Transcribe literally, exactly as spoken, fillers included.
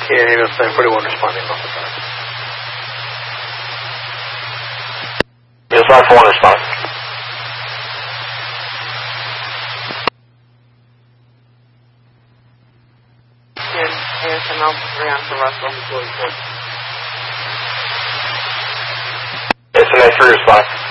Yeah, he was saying forty-one responding. Yes, five four one responding. A S M L three on for Russell. S M A three responding.